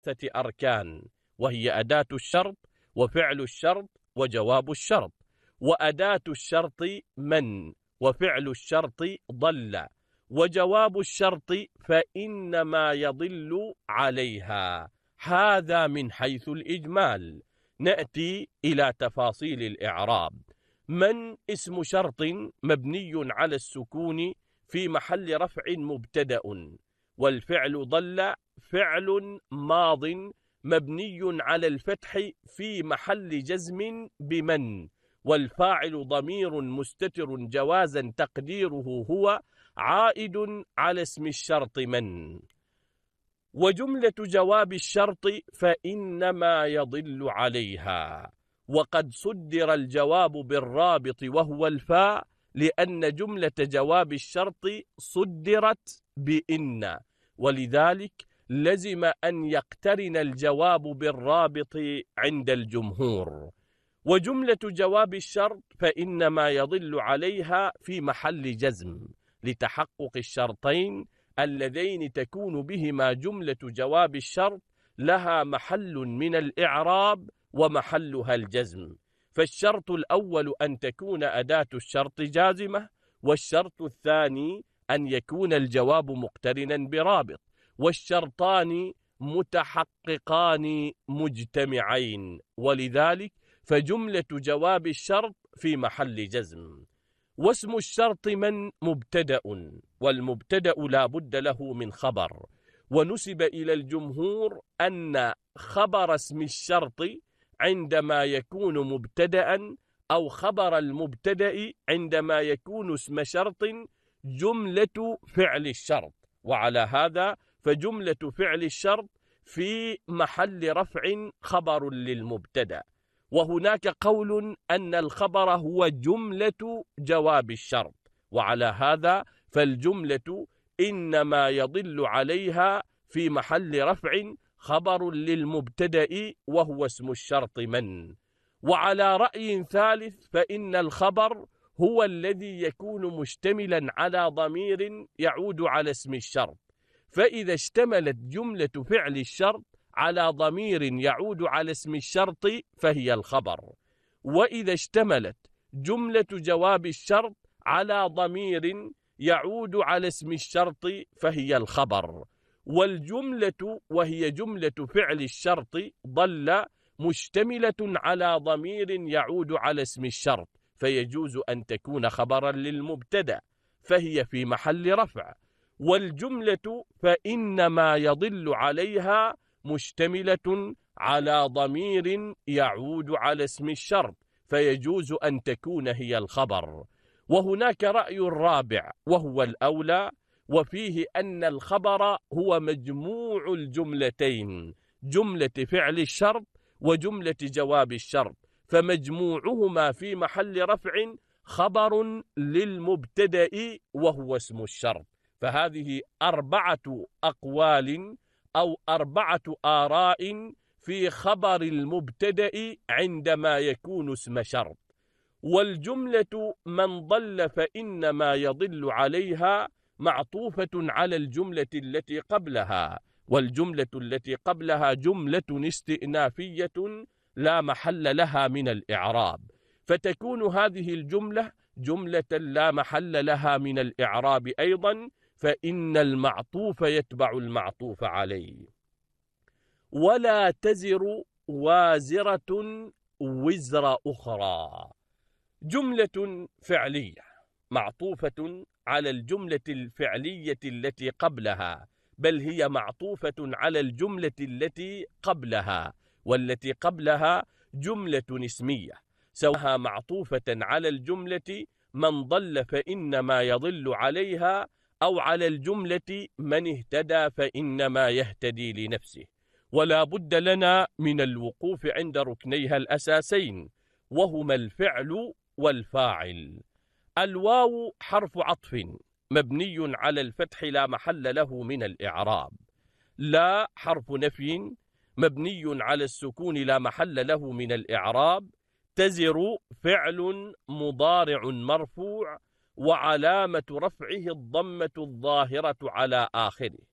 أركان، وهي أداة الشرط وفعل الشرط وجواب الشرط. وأداة الشرط من، وفعل الشرط ضل، وجواب الشرط فإنما يضل عليها. هذا من حيث الإجمال. نأتي إلى تفاصيل الإعراب. من اسم شرط مبني على السكون في محل رفع مبتدأ، والفعل ضل فعل ماض مبني على الفتح في محل جزم بمن، والفاعل ضمير مستتر جوازا تقديره هو عائد على اسم الشرط من. وجملة جواب الشرط فإنما يضل عليها. وقد صدر الجواب بالرابط وهو الفاء، لأن جملة جواب الشرط صدرت بإن، ولذلك لزم أن يقترن الجواب بالرابط عند الجمهور. وجملة جواب الشرط فإنما يضل عليها في محل جزم لتحقق الشرطين اللذين تكون بهما جملة جواب الشرط لها محل من الإعراب ومحلها الجزم. فالشرط الأول أن تكون أداة الشرط جازمة، والشرط الثاني أن يكون الجواب مقترنا برابط، والشرطان متحققان مجتمعين، ولذلك فجملة جواب الشرط في محل جزم. واسم الشرط من مبتدأ، والمبتدأ لا بد له من خبر، ونسب إلى الجمهور أن خبر اسم الشرط عندما يكون مبتدأ أو خبر المبتدأ عندما يكون اسم شرط جملة فعل الشرط، وعلى هذا فجملة فعل الشرط في محل رفع خبر للمبتدأ. وهناك قول أن الخبر هو جملة جواب الشرط، وعلى هذا فالجملة إنما يضل عليها في محل رفع خبر للمبتدأ وهو اسم الشرط من. وعلى رأي ثالث فإن الخبر هو الذي يكون مشتملا على ضمير يعود على اسم الشرط، فإذا اشتملت جملة فعل الشرط على ضمير يعود على اسم الشرط فهي الخبر، وإذا اشتملت جملة جواب الشرط على ضمير يعود على اسم الشرط فهي الخبر. والجملة وهي جملة فعل الشرط ضل مشتملة على ضمير يعود على اسم الشرط، فيجوز أن تكون خبرا للمبتدأ فهي في محل رفع. والجملة فإنما يضل عليها مشتملة على ضمير يعود على اسم الشرط، فيجوز أن تكون هي الخبر. وهناك رأي رابع وهو الأولى، وفيه أن الخبر هو مجموع الجملتين، جملة فعل الشرط وجملة جواب الشرط، فمجموعهما في محل رفع خبر للمبتدأ وهو اسم الشرط. فهذه 4 أقوال أو 4 آراء في خبر المبتدأ عندما يكون اسم شرط. والجملة من ضل فإنما يضل عليها معطوفة على الجملة التي قبلها، والجملة التي قبلها جملة استئنافية لا محل لها من الإعراب، فتكون هذه الجملة جملة لا محل لها من الإعراب أيضا، فإن المعطوف يتبع المعطوف عليه. ولا تزر وازرة وزر أخرى، جملة فعلية معطوفة على الجملة الفعلية التي قبلها، بل هي معطوفة على الجملة التي قبلها، والتي قبلها جملة اسمية، سواء معطوفة على الجملة من ضل فإنما يضل عليها أو على الجملة من اهتدى فإنما يهتدي لنفسه. ولا بد لنا من الوقوف عند ركنيها الأساسين، وهما الفعل والفاعل. الواو حرف عطف مبني على الفتح لا محل له من الإعراب. لا حرف نفي مبني على السكون لا محل له من الإعراب. تزر فعل مضارع مرفوع وعلامة رفعه الضمة الظاهرة على آخره.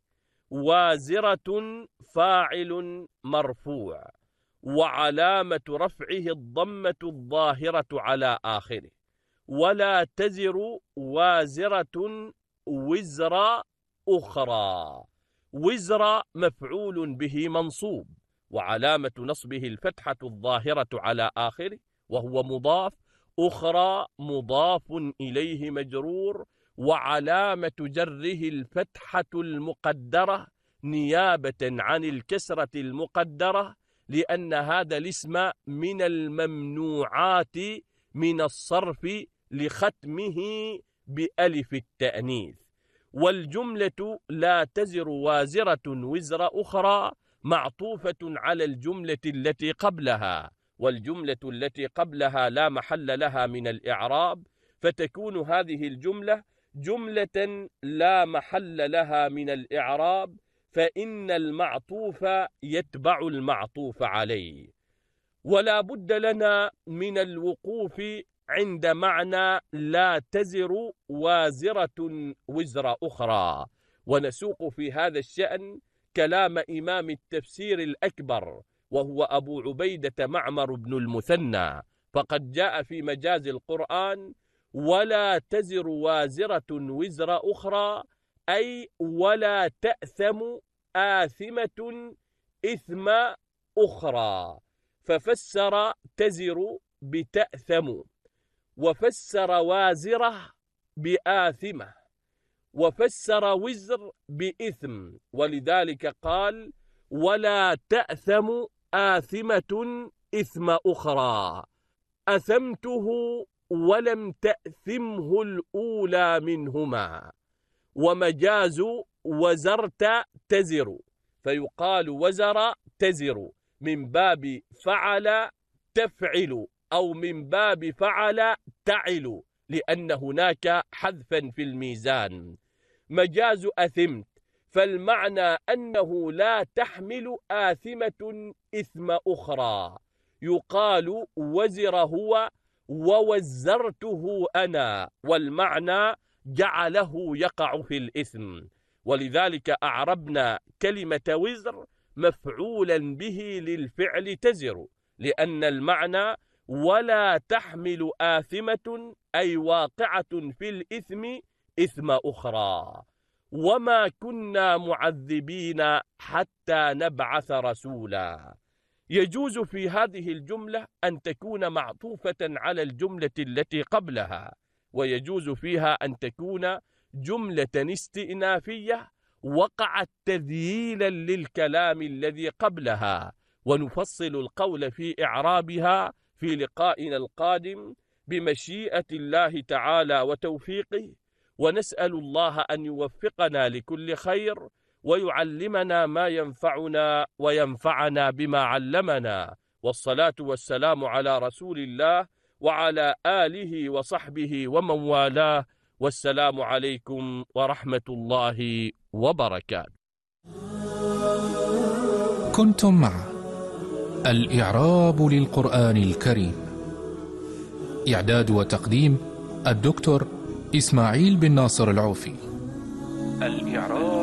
وازرة فاعل مرفوع، وعلامة رفعه الضمة الظاهرة على آخره. ولا تزر وازرة وزر أخرى. وزر مفعول به منصوب، وعلامة نصبه الفتحة الظاهرة على آخره وهو مضاف. أخرى مضاف إليه مجرور، وعلامة جره الفتحة المقدرة نيابة عن الكسرة المقدرة، لأن هذا الاسم من الممنوعات من الصرف لختمه بألف التأنيث. والجملة لا تزر وازرة وزر أخرى معطوفة على الجملة التي قبلها، والجملة التي قبلها لا محل لها من الإعراب، فتكون هذه الجملة جملة لا محل لها من الإعراب، فإن المعطوف يتبع المعطوف عليه. ولا بد لنا من الوقوف عند معنى لا تزر وازرة وزر أخرى، ونسوق في هذا الشأن كلام إمام التفسير الأكبر وهو أبو عبيدة معمر بن المثنى، فقد جاء في مجاز القرآن ولا تزر وازرة وزر أخرى، أي ولا تأثم آثمة إثم أخرى، ففسر تزر بتأثم، وفسر وازرة بآثمة، وفسر وزر بإثم، ولذلك قال ولا تأثم آثمة إثم أخرى. أثمته ولم تأثمه الأولى منهما. ومجاز وزرت تزر، فيقال وزر تزر من باب فعل تفعل، أو من باب فعل تعل، لأن هناك حذفا في الميزان. مجاز أثمت، فالمعنى أنه لا تحمل آثمة إثم أخرى، يقال وزر هو ووزرته أنا، والمعنى جعله يقع في الإثم. ولذلك أعربنا كلمة وزر مفعولا به للفعل تزر، لأن المعنى ولا تحمل آثمة أي واقعة في الإثم إثم أخرى. وما كنا معذبين حتى نبعث رسولا. يجوز في هذه الجملة أن تكون معطوفة على الجملة التي قبلها، ويجوز فيها أن تكون جملة استئنافية وقعت تذييلا للكلام الذي قبلها، ونفصل القول في إعرابها في لقائنا القادم بمشيئة الله تعالى وتوفيقه، ونسأل الله أن يوفقنا لكل خير ويعلمنا ما ينفعنا وينفعنا بما علمنا. والصلاة والسلام على رسول الله وعلى آله وصحبه ومن والاه، والسلام عليكم ورحمة الله وبركاته. كنتم مع الإعراب للقرآن الكريم، إعداد وتقديم الدكتور إسماعيل بن ناصر العوفي. الإعراب